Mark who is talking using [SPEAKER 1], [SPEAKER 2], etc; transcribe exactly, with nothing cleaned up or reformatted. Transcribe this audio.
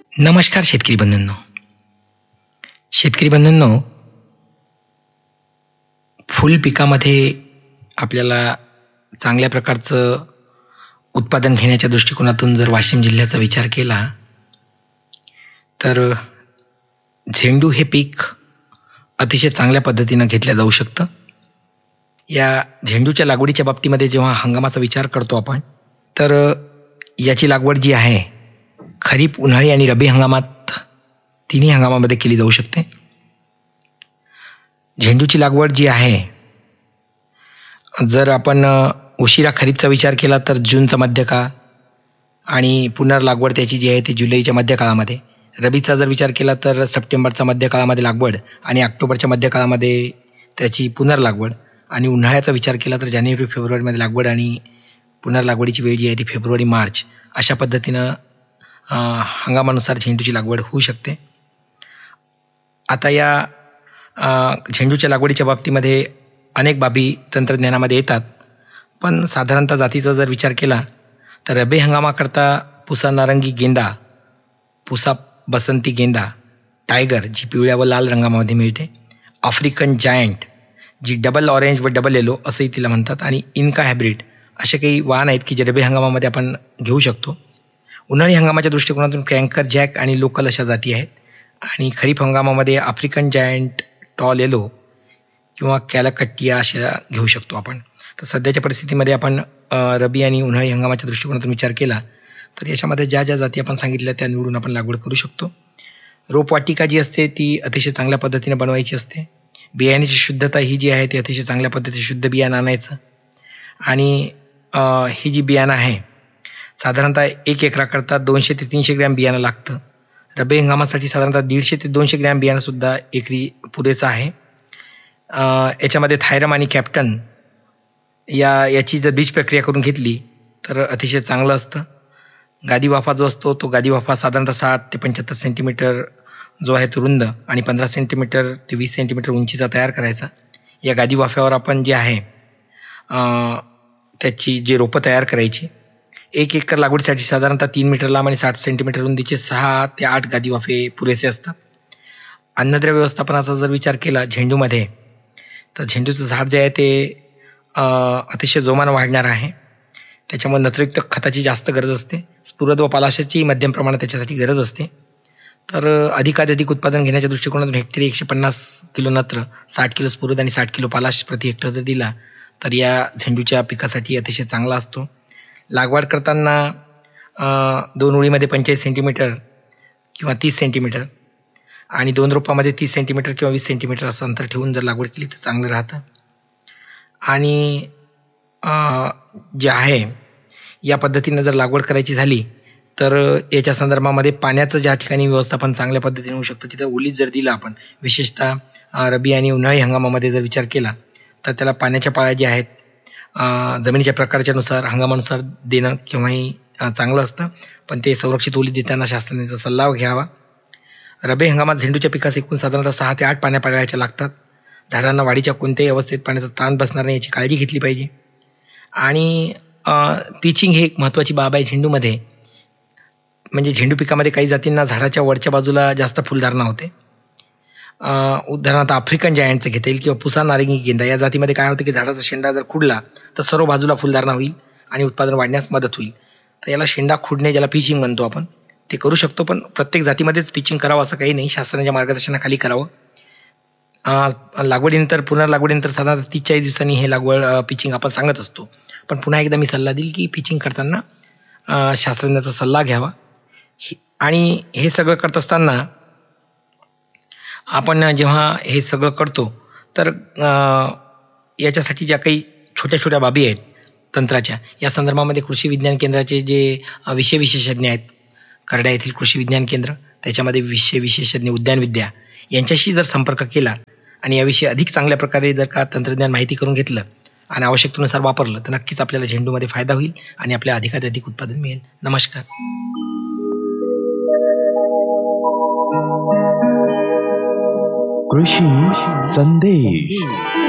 [SPEAKER 1] नमस्कार शेतकरी बंधूंनो. शेतकरी बंधूंनो, फुल पिकामध्ये आपल्याला चांगल्या प्रकारचं उत्पादन घेण्याच्या दृष्टिकोनातून जर वाशिम जिल्ह्याचा विचार केला तर झेंडू हे पीक अतिशय चांगल्या पद्धतीनं घेतलं जाऊ शकतं. या झेंडूच्या लागवडीच्या बाबतीमध्ये जेव्हा हंगामाचा विचार करतो आपण तर याची लागवड जी आहे खरीप, उन्हाळी आणि रब्बी हंगामात तिन्ही हंगामामध्ये केली जाऊ शकते. झेंडूची लागवड जी आहे, जर आपण उशिरा खरीपचा विचार केला तर जूनचा मध्य काळ आणि पुनर्लागवड त्याची जी आहे ती जुलैच्या मध्य काळामध्ये. रबीचा जर विचार केला तर सप्टेंबरचा मध्य काळामध्ये लागवड आणि ऑक्टोबरच्या मध्य काळामध्ये त्याची पुनर्लागवड. आणि उन्हाळ्याचा विचार केला तर जानेवारी फेब्रुवारीमध्ये लागवड आणि पुनर्लागवडीची वेळ जी आहे ती फेब्रुवारी मार्च. अशा पद्धतीनं हंगामानुसार झेंडूची लागवड होऊ शकते. आता या झेंडूच्या लागवडीच्या बाबतीमध्ये अनेक बाबी तंत्रज्ञानामध्ये येतात, पण साधारणतः जातीचा जर विचार केला तर रब्बी हंगामाकरता पुसा नारंगी गेंदा, पुसा बसंती गेंदा, टायगर जी पिवळ्या व लाल रंगामध्ये मिळते, आफ्रिकन जायंट जी डबल ऑरेंज व डबल येलो असंही तिला म्हणतात, आणि इन्का हायब्रिड असे काही वाहन आहेत की जे रब्बी हंगामामध्ये आपण घेऊ शकतो. उन्हाळी हंगामाच्या दृष्टिकोनातून क्रँकर जॅक आणि लोकल अशा जाती आहेत. आणि खरीप हंगामामध्ये आफ्रिकन जायंट, टॉल येलो किंवा कॅलकट्टिया अशा घेऊ शकतो आपण. तर सध्याच्या परिस्थितीमध्ये आपण रब्बी आणि उन्हाळी हंगामाच्या दृष्टिकोनातून विचार केला तर याच्यामध्ये ज्या ज्या जाती आपण सांगितल्या त्या निवडून आपण लागवड करू शकतो. रोपवाटिका जी असते ती अतिशय चांगल्या पद्धतीने बनवायची असते. बियाण्याची शुद्धता ही जी आहे ती अतिशय चांगल्या पद्धतीने शुद्ध बियाणं आणायचं. आणि ही जी बियाणं आहे साधारणतः एक एकराकरता दोनशे ते तीनशे ग्रॅम बियाणं लागतं. रब्बी हंगामासाठी साधारणतः दीडशे ते दोनशे ग्रॅम बियाणंसुद्धा एकरी पुरेसं आहे. याच्यामध्ये थायरम आणि कॅप्टन या याची जर बीज प्रक्रिया करून घेतली तर अतिशय चांगलं असतं. गादी वाफा जो असतो तो गादी वाफा साधारणतः साठ ते पंच्याहत्तर सेंटीमीटर जो आहे तो रुंद आणि पंधरा सेंटीमीटर ते वीस सेंटीमीटर उंचीचा तयार करायचा. या गादी वाफ्यावर आपण जे आहे त्याची जे रोपं तयार करायची. एक एकर लागवडीसाठी साधारणतः तीन मीटर लांब आणि साठ सेंटीमीटर रुंदीचे सहा ते आठ गादी वाफे पुरेसे असतात. अन्नद्रव्य व्यवस्थापनाचा जर विचार केला झेंडूमध्ये तर झेंडूचं झाड जे आहे ते अतिशय जोमानं वाढणार आहे. त्याच्यामुळे नत्रयुक्त खताची जास्त गरज असते. स्फुरद व पालाशाची मध्यम प्रमाणात त्याच्यासाठी गरज असते. तर अधिकाधिक उत्पादन घेण्याच्या दृष्टिकोनातून हेक्टरी एकशे पन्नास किलो नत्र, साठ किलो स्फुरद आणि साठ किलो पालाश प्रति हेक्टर जर दिला तर या झेंडूच्या पिकासाठी अतिशय चांगला असतो. लागवड करताना दोन ओळीमध्ये पंचेचाळीस सेंटीमीटर किंवा तीस सेंटीमीटर आणि दोन रोपामध्ये तीस सेंटीमीटर किंवा वीस सेंटीमीटर असं अंतर ठेवून जर लागवड केली तर चांगलं राहतं. आणि जे आहे या पद्धतीनं जर लागवड करायची झाली तर याच्या संदर्भामध्ये पाण्याचं ज्या ठिकाणी व्यवस्थापन चांगल्या पद्धतीने होऊ शकतं तिथं ओलीत जर दिलं आपण, विशेषतः रब्बी आणि उन्हाळी हंगामामध्ये जर विचार केला तर त्याला पाण्याच्या पाळ्या ज्या आहेत जमिनीच्या प्रकारच्या नुसार हंगामानुसार देणं केव्हाही चांगलं असतं, पण ते संरक्षित ओलीत देताना शास्त्रज्ञांचा सल्ला घ्यावा. रब्बी हंगामात झेंडूच्या पिकास एकूण साधारणतः सहा ते आठ पाण्या पाळायच्या लागतात. झाडांना वाढीच्या कोणत्याही अवस्थेत पाण्याचा ताण बसणार नाही याची काळजी घेतली पाहिजे. आणि पिचिंग ही एक महत्त्वाची बाब आहे झेंडूमध्ये. म्हणजे झेंडू पिकामध्ये काही जातींना झाडाच्या वरच्या बाजूला जास्त फुलधारणा होते. उदाहरणार्थ आफ्रिकन जायंटचं घेता येईल किंवा पुसा नारंगी गेंदा या जातीमध्ये काय होतं की झाडाचा शेंडा जर खुडला तर सर्व बाजूला फुलधारणा होईल आणि उत्पादन वाढण्यास मदत होईल. तर याला शेंडा खुडणे ज्याला पिचिंग म्हणतो आपण ते करू शकतो, पण प्रत्येक जातीमध्येच पिचिंग करावं असं काही नाही. शास्त्राच्या मार्गदर्शनाखाली करावं. लागवडीनंतर पुनर्लागवडीनंतर साधारणतः तीस चाळीस दिवसांनी हे लागवड पिचिंग आपण सांगत असतो, पण पुन्हा एकदा मी सल्ला देईल की पिचिंग करताना शास्त्रज्ञाचा सल्ला घ्यावा. आणि हे सगळं करत असताना आपण जेव्हा हे सगळं करतो तर याच्यासाठी ज्या काही छोट्या छोट्या बाबी आहेत तंत्राच्या या संदर्भामध्ये कृषी विज्ञान केंद्राचे जे विषय विशेषज्ञ आहेत, करड्या येथील कृषी विज्ञान केंद्र, त्याच्यामध्ये विषय विशेषज्ञ उद्यानविद्या यांच्याशी जर संपर्क केला आणि याविषयी अधिक चांगल्या प्रकारे जर का तंत्रज्ञान माहिती करून घेतलं आणि आवश्यकतेनुसार वापरलं तर नक्कीच आपल्याला झेंडूमध्ये फायदा होईल आणि आपल्या अधिकाधिक उत्पादन मिळेल. नमस्कार.
[SPEAKER 2] कृषी संदेश.